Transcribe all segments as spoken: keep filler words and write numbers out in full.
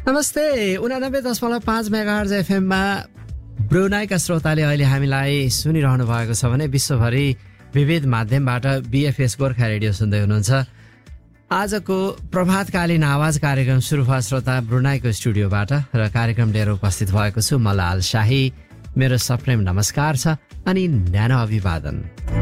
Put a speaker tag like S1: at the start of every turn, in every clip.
S1: नमस्ते उनानब्बे दशमलव पाँच मेगाहर्ज एफएममा ब्रुनाईका श्रोताले अहिले हामीलाई सुनिरहनु भएको छ भने विश्वभरि विविध माध्यमबाट बीएफएस गोर्खा रेडियो सुन्दै हुनुहुन्छ। आजको प्रभातकालीन आवाज कार्यक्रम सुरु भयो श्रोता ब्रुनाईको स्टुडियोबाट र कार्यक्रम लिएर उपस्थित भएको छु म लाल शाही। मेरो सप्रेम नमस्कार छ अनि न्यानो अभिवादन।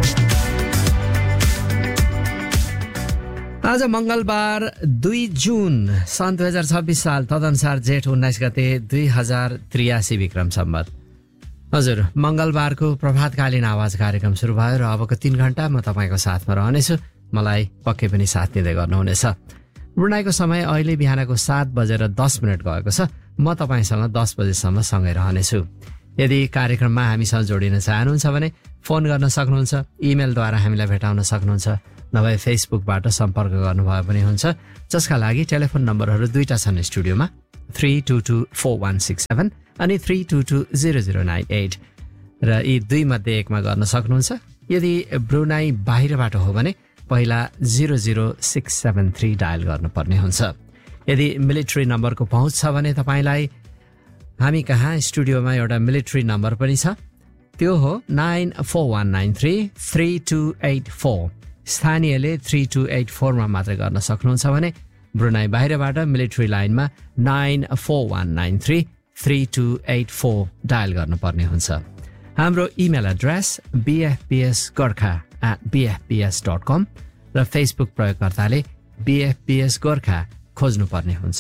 S1: आज मंगलबार दुई जुन सन् दुई हजार छब्बीस साल तदनुसार जेठ उन्नाइस गते दुई हजार त्रियासी विक्रम सम्वत। हजुर मंगलबारको प्रभातकालीन आवाज कार्यक्रम सुरु भयो र अबको तीन घण्टा म तपाईँको साथमा रहनेछु। मलाई पक्कै पनि साथ दिँदै गर्नुहुनेछ। ब्रुनाईको समय अहिले बिहानको सात बजेर दस मिनट गएको छ। म तपाईँसँग दस बजेसम्म सँगै रहनेछु। यदि कार्यक्रममा हामीसँग जोडिन चाहनुहुन्छ भने फोन गर्न सक्नुहुन्छ, इमेलद्वारा हामीलाई भेटाउन सक्नुहुन्छ, नभए फेसबुकबाट सम्पर्क गर्नुभयो पनि हुन्छ, जसका लागि टेलिफोन नम्बरहरू दुईटा छन् स्टुडियोमा three two two four one six seven अनि three two two zero zero nine at र यी दुई मध्ये एकमा गर्न सक्नुहुन्छ। यदि ब्रुनाई बाहिरबाट हो भने पहिला zero zero six seven three dial गर्नुपर्ने हुन्छ। यदि मिलिट्री नम्बरको पहुँच छ भने तपाईँलाई हामी कहाँ स्टुडियोमा एउटा मिलिट्री नम्बर पनि छ, त्यो हो nine four one nine three three two at four. स्थानीयले थ्री टू एट फोरमा मात्रै गर्न सक्नुहुन्छ भने ब्रुनाई बाहिरबाट मिलिट्री लाइनमा nine four one nine three three two at four dial गर्नुपर्ने हुन्छ। हाम्रो email address बीएफपीएस Gorkha at बीएफपीएस dot कम र फेसबुक प्रयोगकर्ताले बीएफपीएस गोर्खा खोज्नुपर्ने हुन्छ।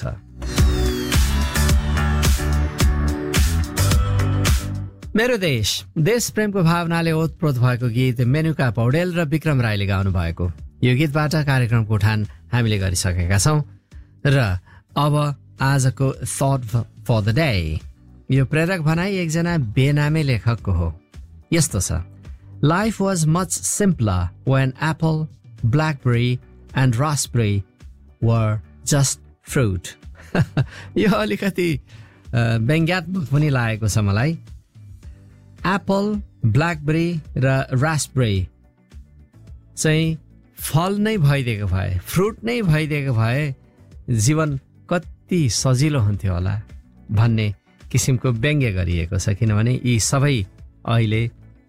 S1: मेरो देश देश प्रेमको भावनाले ओतप्रोत भएको गीत मेनुका पौडेल र विक्रम राईले गाउनु भएको यो गीतबाट कार्यक्रमको उठान हामीले गरिसकेका छौं र अब आजको थट फर द डे। यो प्रेरक भनाई एकजना बेनामी लेखकको हो। यस्तो छ, life was much simpler when Apple, BlackBerry and Raspberry were just fruit. यो अलिकति व्यङ्ग्यात्मक पनि लागेको छ मलाई। एप्पल, ब्ल्याकबेरी र रास्पबेरी चाहिँ फल नै भइदिएको भए, फ्रुट नै भइदिएको भए जीवन कति सजिलो हुन्थ्यो होला भन्ने किसिमको व्यङ्ग्य गरिएको छ। किनभने यी सबै अहिले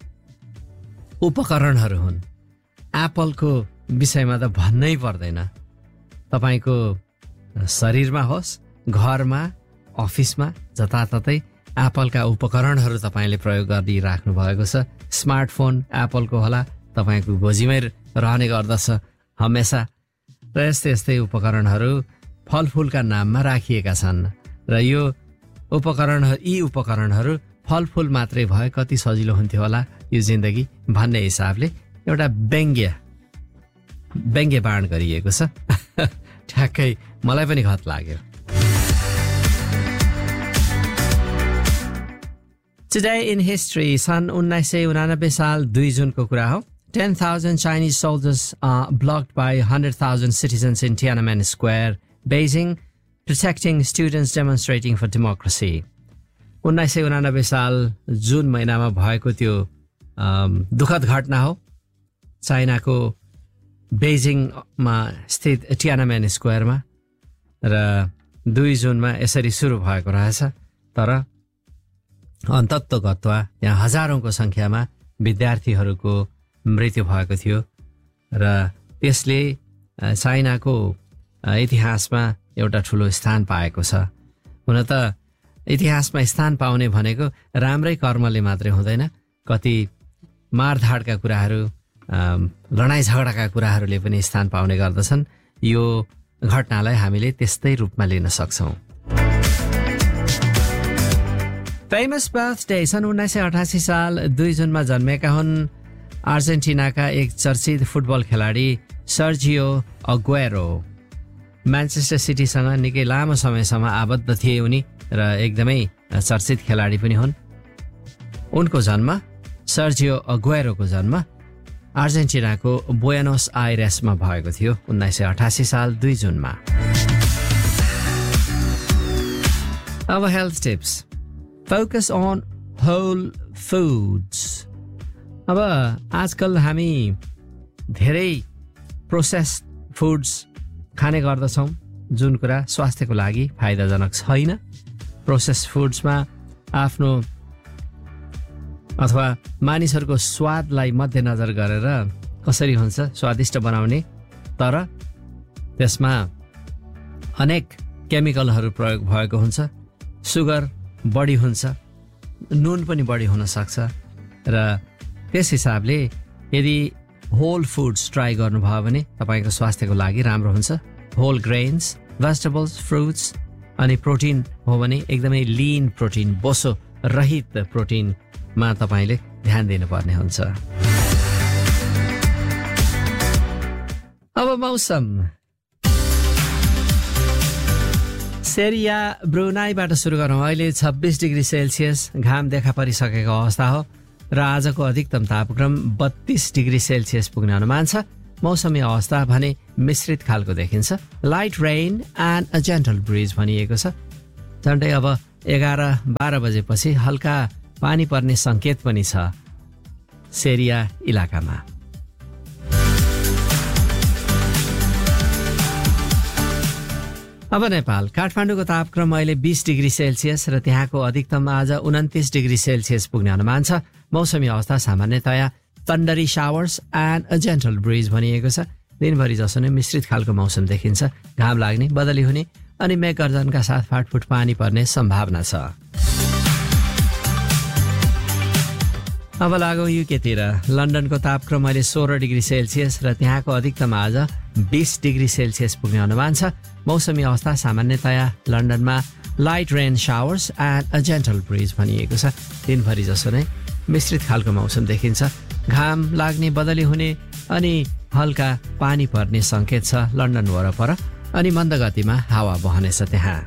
S1: उपकरणहरू हुन्। एप्पलको विषयमा त भन्नै पर्दैन। तपाईँको शरीरमा होस्, घरमा, अफिसमा, जताततै एप्पलका उपकरणहरू तपाईँले प्रयोग गरिराख्नु भएको छ। स्मार्टफोन एप्पलको होला, तपाईँको गोजीमै रहने गर्दछ हमेसा र यस्तै यस्तै उपकरणहरू फलफुलका नाममा राखिएका छन् र यो उपकरण यी उपकरणहरू फलफुल मात्रै भए कति सजिलो हुन्थ्यो होला यो जिन्दगी भन्ने हिसाबले एउटा व्यङ्ग्य व्यङ्ग्य बाण गरिएको छ। ठ्याक्कै मलाई पनि घत लाग्यो। Today in history, सन् उन्नाइस सय उनानब्बे साल दुई जुनको कुरा हो। ten thousand Chinese soldiers are blocked by one hundred thousand citizens in Tiananmen Square, Beijing, protecting students demonstrating for democracy. उन्नाइस सय उनानब्बे साल जुन महिनामा भएको त्यो दुःखद घटना हो। चाइनाको बेजिङमा स्थित टियानामेन स्क्वायरमा र दुई जुनमा यसरी सुरु भएको रहेछ। तर अन्ततगत्वा यहाँ हजारौंको संख्यामा विद्यार्थीहरूको मृत्यु भएको थियो र त्यसले चाइनाको इतिहासमा एउटा ठूलो स्थान पाएको छ। हुन त इतिहासमा स्थान पाउने भनेको राम्रै कर्मले मात्रै हुँदैन, कति मारधाडका कुराहरू, लडाईँ झगडाका कुराहरूले पनि स्थान पाउने गर्दछन्। यो घटनालाई हामीले त्यस्तै रूपमा लिन सक्छौं। फेमस बर्थडे सन् उन्नाइस सय अठासी साल दुई जुनमा जन्मेका हुन् अर्जेन्टिनाका एक चर्चित फुटबल खेलाडी सर्जियो अग्वेरो। म्यान्चेस्टर सिटीसँग निकै लामो समयसम्म आबद्ध थिए उनी र एकदमै चर्चित खेलाडी पनि हुन्। उनको जन्म सर्जियो अग्वेरोको जन्म अर्जेन्टिनाको बुएनोस आइरेसमा भएको थियो उन्नाइस सय अठासी साल दुई जुनमा। अब health tips. Focus on whole foods. अब आजकल हामी धेरै प्रोसेस्ड फुड्स खाने गर्दछौँ जुन कुरा स्वास्थ्यको लागि फाइदाजनक छैन। प्रोसेस फुड्समा आफ्नो अथवा मानिसहरूको स्वादलाई मध्यनजर गरेर कसरी हुन्छ स्वादिष्ट बनाउने, तर त्यसमा अनेक केमिकलहरू प्रयोग भएको हुन्छ, सुगर बढी हुन्छ, नुन पनि बढी हुन सक्छ र त्यस हिसाबले यदि होल फुड्स ट्राई गर्नुभयो भने तपाईँको स्वास्थ्यको लागि राम्रो हुन्छ। होल ग्रेन्स, भेजिटेबल्स, फ्रुट्स अनि प्रोटिन हो भने एकदमै लिन प्रोटिन, बोसो रहित प्रोटिनमा तपाईँले ध्यान दिनुपर्ने हुन्छ। अब मौसम। सेरिया ब्रुनाईबाट सुरु गरौँ। अहिले छब्बिस डिग्री सेल्सियस घाम देखा परिसकेको अवस्था हो र आजको अधिकतम तापक्रम बत्तीस डिग्री सेल्सियस पुग्ने अनुमान छ। मौसमी अवस्था भने मिश्रित खालको देखिन्छ। Light rain and a gentle bridge भनिएको छ। झन्डै अब एघार बाह्र बजेपछि हल्का पानी पर्ने सङ्केत पनि छ सेरिया इलाकामा। अब नेपाल। काठमाडौँको तापक्रम अहिले बीस डिग्री सेल्सियस र त्यहाँको अधिकतम आज उन्तिस डिग्री सेल्सियस पुग्ने अनुमान छ। मौसमी अवस्था सामान्यतया थन्डरी showers and a gentle bridge भनिएको छ। दिनभरि जसो नै मिश्रित खालको मौसम देखिन्छ। घाम लाग्ने, बदली हुने अनि मेघगर्जनका साथ फाटफुट पानी पर्ने सम्भावना छ। अब लागौँ युकेतिर। लन्डनको तापक्रम अहिले सोह्र डिग्री सेल्सियस र त्यहाँको अधिकतम आज बीस डिग्री सेल्सियस पुग्ने अनुमान छ। मौसमी अवस्था सामान्यतया लन्डनमा light rain showers and a gentle bridge भनिएको छ। दिनभरि जसो नै मिश्रित खालको मौसम देखिन्छ। घाम लाग्ने, बदली हुने अनि हल्का पानी पर्ने सङ्केत छ लन्डन वरपर अनि मन्द गतिमा हावा बहनेछ त्यहाँ।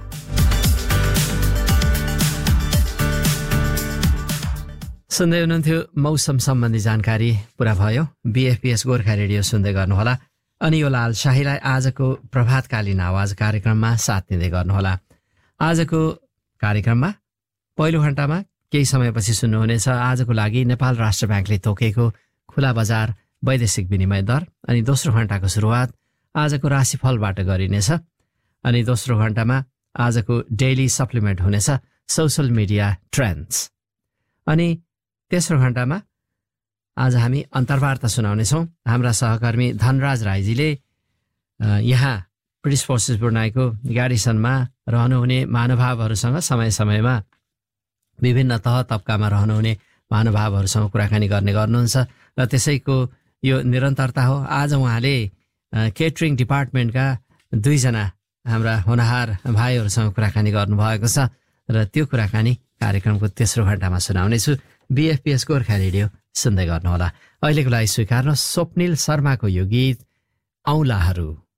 S1: सुन्दै हुनुहुन्थ्यो मौसम सम्बन्धी जानकारी पुरा भयो। बिएफपिएस गोर्खा रेडियो सुन्दै गर्नुहोला अनि यो लाल शाहीलाई आजको प्रभातकालीन आवाज कार्यक्रममा साथ दिँदै गर्नुहोला। आजको कार्यक्रममा पहिलो घण्टामा केही समयपछि सुन्नुहुनेछ आजको लागि नेपाल राष्ट्र ब्याङ्कले तोकेको खुला बजार वैदेशिक विनिमय दर अनि दोस्रो घण्टाको सुरुवात आजको राशिफलबाट गरिनेछ अनि दोस्रो घण्टामा आजको डेली सप्लिमेन्ट हुनेछ सोसल मिडिया ट्रेन्ड्स अनि तेस्रो घण्टामा आज हामी अन्तर्वार्ता सुनाउनेछौँ। हाम्रा सहकर्मी धनराज राईजीले यहाँ ब्रिटिस फोर्सेस ब्रुनाईको गार्डिसनमा रहनुहुने महानुभावहरूसँग समय समयमा विभिन्न तह तब्कामा रहनुहुने महानुभावहरूसँग कुराकानी गर्ने गर्नुहुन्छ र त्यसैको यो निरन्तरता हो। आज उहाँले केटरिङ डिपार्टमेन्टका दुईजना हाम्रा होनहार भाइहरूसँग कुराकानी गर्नुभएको छ र त्यो कुराकानी कार्यक्रमको तेस्रो घण्टामा सुनाउनेछु। बिएफपिएस गोर्खा रेडियो सुन्दै गर्नुहोला। अहिलेको लागि स्वीकार्नु स्वप्निल शर्माको यो गीत औँलाहरू।